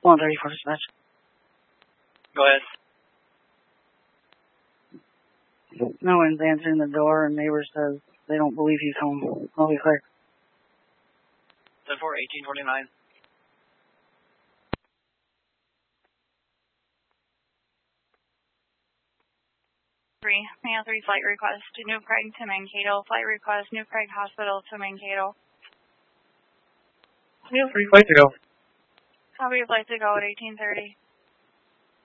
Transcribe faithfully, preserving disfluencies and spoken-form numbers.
one thirty-four dispatch. Go ahead. No one's answering the door, and neighbor says they don't believe he's home. I'll be clear. ten four, eighteen twenty-nine. Three, Mail three flight request to New Prague to Mankato. Flight request New Prague Hospital to Mankato. Mail three flight to go. Copy of flight to go at eighteen thirty.